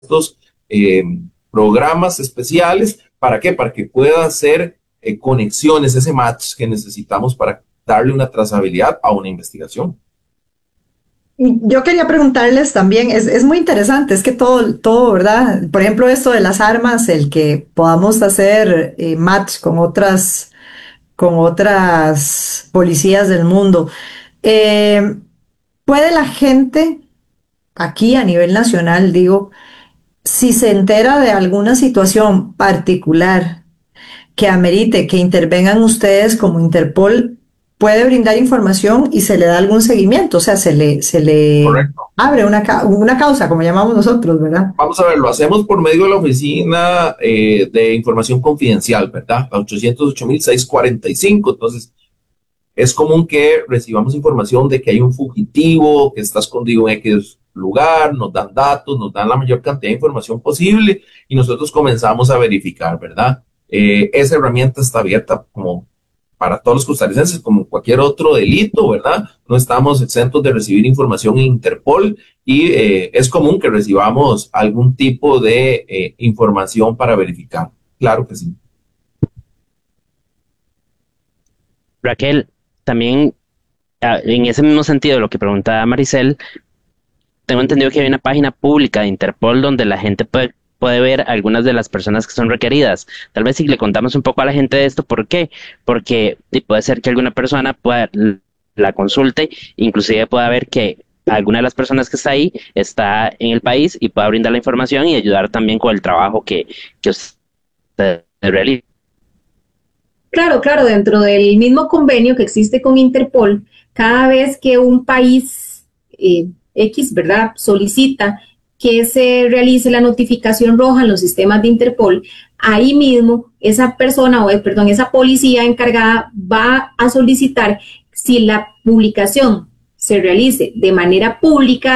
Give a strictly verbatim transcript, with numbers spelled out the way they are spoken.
estos eh, programas especiales. ¿Para qué? Para que pueda hacer eh, conexiones, ese match que necesitamos para darle una trazabilidad a una investigación. Yo quería preguntarles también, es, es muy interesante, es que todo, todo, ¿verdad? Por ejemplo, esto de las armas, el que podamos hacer eh, match con otras, con otras policías del mundo. Eh, ¿Puede la gente aquí a nivel nacional, digo, si se entera de alguna situación particular que amerite que intervengan ustedes como Interpol, puede brindar información y se le da algún seguimiento? O sea, se le, se le Correcto. abre una, una causa, como llamamos nosotros, ¿verdad? Vamos a ver, lo hacemos por medio de la Oficina eh, de Información Confidencial, ¿verdad? La ochocientos ocho mil seiscientos cuarenta y cinco. Entonces, es común que recibamos información de que hay un fugitivo que está escondido en X lugar, nos dan datos, nos dan la mayor cantidad de información posible y nosotros comenzamos a verificar, ¿verdad? Eh, esa herramienta está abierta como para todos los costarricenses, como cualquier otro delito, ¿verdad? No estamos exentos de recibir información en Interpol y eh, es común que recibamos algún tipo de eh, información para verificar. Claro que sí. Raquel, también ah, en ese mismo sentido de lo que preguntaba Maricel, tengo entendido que hay una página pública de Interpol donde la gente puede, puede ver algunas de las personas que son requeridas. Tal vez si le contamos un poco a la gente de esto, ¿por qué? Porque y puede ser que alguna persona pueda la consulte, inclusive pueda ver que alguna de las personas que está ahí está en el país y pueda brindar la información y ayudar también con el trabajo que, que usted realiza. Claro, claro, dentro del mismo convenio que existe con Interpol, cada vez que un país eh, X, ¿verdad?, solicita que se realice la notificación roja en los sistemas de Interpol, ahí mismo esa persona, o perdón, esa policía encargada va a solicitar si la publicación se realice de manera pública